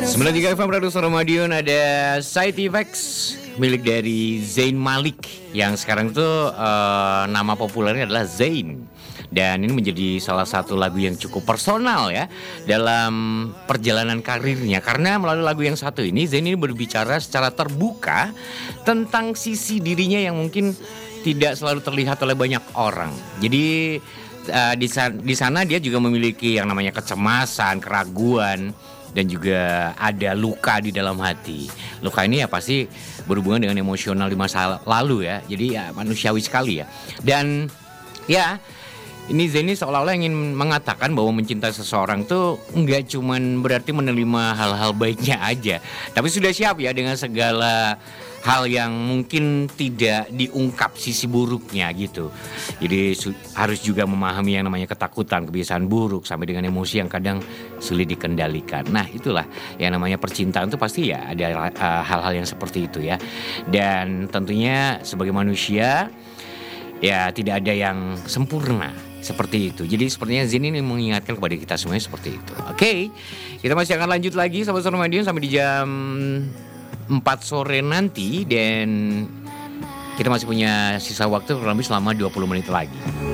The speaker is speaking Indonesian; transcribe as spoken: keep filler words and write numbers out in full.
sembilan tiga F M Radio Suara Madiun, ada Side Effects milik dari Zayn Malik yang sekarang tuh uh, nama populernya adalah Zayn. Dan ini menjadi salah satu lagu yang cukup personal ya dalam perjalanan karirnya. Karena melalui lagu yang satu ini, Zayn ini berbicara secara terbuka tentang sisi dirinya yang mungkin tidak selalu terlihat oleh banyak orang. Jadi uh, di, sa- di sana dia juga memiliki yang namanya kecemasan, keraguan, dan juga ada luka di dalam hati. Luka ini ya pasti berhubungan dengan emosional di masa lalu ya. Jadi ya manusiawi sekali ya. Dan ya, ini Zayn seolah-olah ingin mengatakan bahwa mencintai seseorang tuh enggak cuman berarti menerima hal-hal baiknya aja, tapi sudah siap ya dengan segala hal yang mungkin tidak diungkap sisi buruknya gitu. Jadi su- harus juga memahami yang namanya ketakutan, kebiasaan buruk, sampai dengan emosi yang kadang sulit dikendalikan. Nah itulah yang namanya percintaan tuh pasti ya ada uh, hal-hal yang seperti itu ya. Dan tentunya sebagai manusia ya tidak ada yang sempurna seperti itu. Jadi sepertinya Zayn ini mengingatkan kepada kita semuanya seperti itu. Oke, okay, kita masih akan lanjut lagi sahabat Suara Madiun sampai di jam empat sore nanti. Dan kita masih punya sisa waktu kurang lebih selama dua puluh menit lagi.